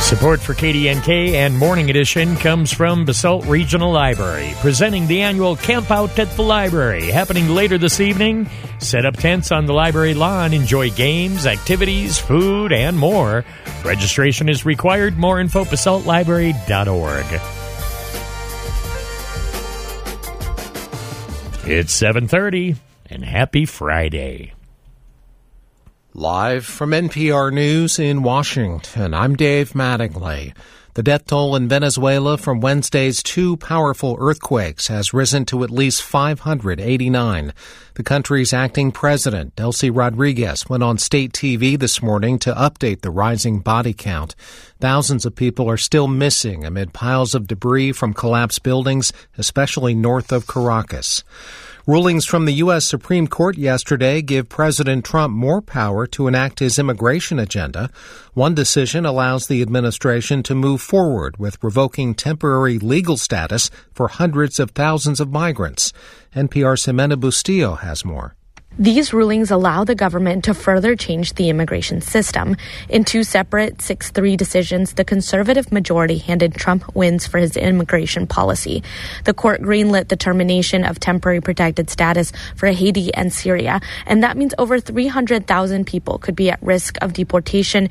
Support for KDNK and Morning Edition comes from Basalt Regional Library, presenting the annual Camp Out at the Library, happening later this evening. Set up tents on the library lawn, enjoy games, activities, food, and more. Registration is required. More info, basaltlibrary.org. It's 7:30, and happy Friday. Live from NPR News in Washington, I'm Dave Mattingly. The death toll in Venezuela from Wednesday's two powerful earthquakes has risen to at least 589. The country's acting president, Delcy Rodriguez, went on state TV this morning to update the rising body count. Thousands of people are still missing amid piles of debris from collapsed buildings, especially north of Caracas. Rulings from the U.S. Supreme Court yesterday give President Trump more power to enact his immigration agenda. One decision allows the administration to move forward with revoking temporary legal status for hundreds of thousands of migrants. NPR's Ximena Bustillo has more. These rulings allow the government to further change the immigration system. In two separate 6-3 decisions, the conservative majority handed Trump wins for his immigration policy. The court greenlit the termination of temporary protected status for Haiti and Syria, and that means over 300,000 people could be at risk of deportation